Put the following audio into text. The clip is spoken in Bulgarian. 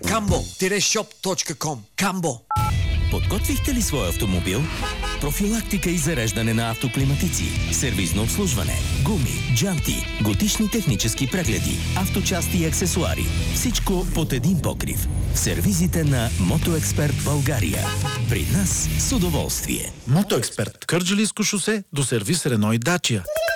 Cambo-shop.com. Камбо. Подготвихте ли своя автомобил? Профилактика и зареждане на автоклиматици, сервизно обслужване, гуми, джанти, годишни технически прегледи, авточасти и аксесуари. Всичко под един покрив. В сервизите на Мотоексперт България. При нас с удоволствие. Мотоексперт. Кърджалийско шосе до сервис Рено и Дачия.